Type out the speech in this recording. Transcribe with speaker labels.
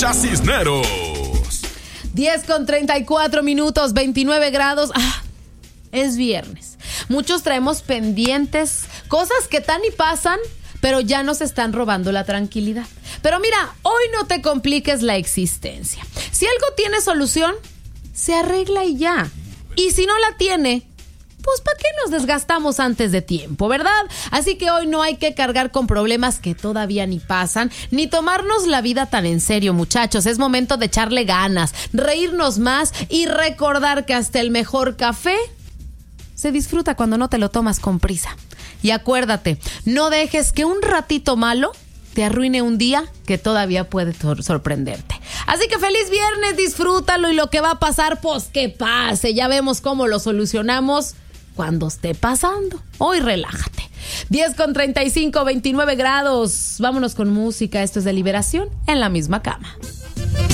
Speaker 1: Cacha Cisneros.
Speaker 2: 10:34, 29 grados. Es viernes. Muchos traemos pendientes, cosas que tan y pasan, pero ya nos están robando la tranquilidad. Pero mira, hoy no te compliques la existencia. Si algo tiene solución, se arregla y ya. Y si no la tiene, pues ¿para qué nos desgastamos antes de tiempo, verdad? Así que hoy no hay que cargar con problemas que todavía ni pasan, ni tomarnos la vida tan en serio, muchachos. Es momento de echarle ganas, reírnos más y recordar que hasta el mejor café se disfruta cuando no te lo tomas con prisa. Y acuérdate, no dejes que un ratito malo te arruine un día que todavía puede sorprenderte. Así que feliz viernes, disfrútalo, y lo que va a pasar, pues que pase. Ya vemos cómo lo solucionamos cuando esté pasando. Hoy relájate. 10:35, 29 grados. Vámonos con música. Esto es de Liberación en la misma cama.